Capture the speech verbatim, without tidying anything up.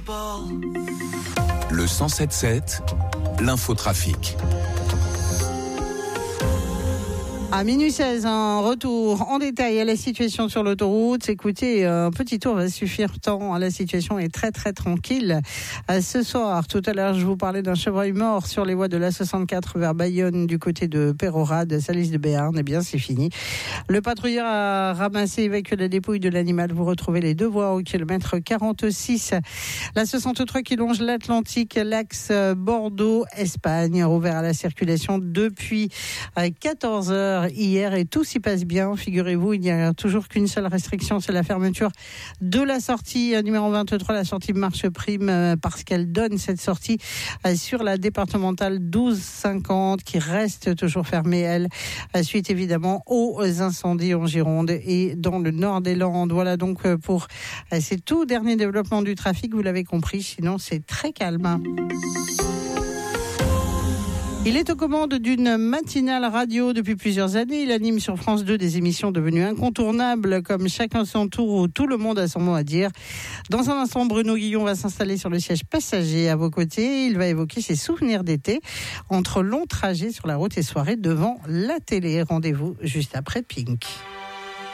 Le cent sept sept, l'infotrafic. À minuit seize, un retour en détail à la situation sur l'autoroute. Écoutez, un petit tour va suffire tant. La situation est très très tranquille. Ce soir, tout à l'heure, je vous parlais d'un chevreuil mort sur les voies de l'A soixante-quatre vers Bayonne du côté de Pérorade, Salis de Béarn. Eh bien, c'est fini. Le patrouilleur a ramassé, évacué la dépouille de l'animal. Vous retrouvez les deux voies au kilomètre quarante-six. La soixante-trois qui longe l'Atlantique, l'axe Bordeaux-Espagne, rouvert à la circulation depuis quatorze heures hier et tout s'y passe bien. Figurez-vous, il n'y a toujours qu'une seule restriction, c'est la fermeture de la sortie numéro vingt-trois, la sortie Marche Prime, parce qu'elle donne cette sortie sur la départementale douze cinquante qui reste toujours fermée, elle, suite évidemment aux incendies en Gironde et dans le nord des Landes. Voilà donc pour ces tout derniers développements du trafic, vous l'avez compris, sinon c'est très calme. Il est aux commandes d'une matinale radio depuis plusieurs années. Il anime sur France deux des émissions devenues incontournables comme Chacun son tour où tout le monde a son mot à dire. Dans un instant, Bruno Guillon va s'installer sur le siège passager à vos côtés. Il va évoquer ses souvenirs d'été entre longs trajets sur la route et soirées devant la télé. Rendez-vous juste après Pink.